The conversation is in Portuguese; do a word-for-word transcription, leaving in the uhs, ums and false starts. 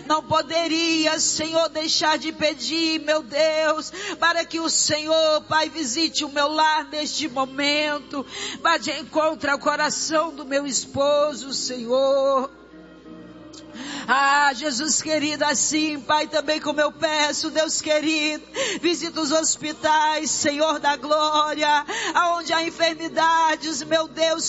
não poderia, Senhor, deixar de pedir, meu Deus, para que o Senhor, Pai, visite o meu lar neste momento, vá de encontro ao coração do meu esposo, Senhor. Ah, Jesus querido, assim, Pai, também como eu peço, Deus querido, visita os hospitais, Senhor da glória, aonde há enfermidades, meu Deus,